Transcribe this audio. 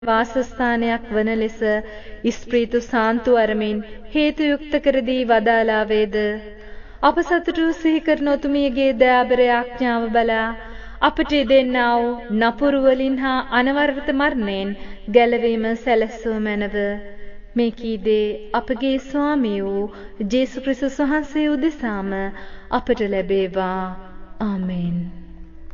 වාසස්ථානයක් වන ලෙස ස්ප්‍රීතු සාන්තු අරමින් හේතු යුක්ත කර දී වදාලා වේද අප සතුටු සිහි කරන ඔතුමියගේ දයාබර ආඥාව බලා අපට දෙන්නා වූ නපුරු වලින් හා අනවරත මරණයෙන් ගැලවීම සැලසූ මැනව මේ කීදේ අපගේ ස්වාමී වූ ජේසුස් ක්‍රිස්තුස් වහන්සේ උදෙසාම අපට ලැබේවා ආමේන්.